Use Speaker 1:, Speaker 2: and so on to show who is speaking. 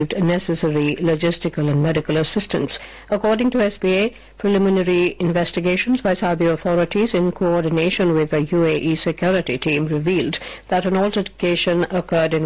Speaker 1: necessary logistical and medical assistance. According to SBA, preliminary investigations by Saudi authorities in coordination with the UAE security team revealed that an altercation occurred in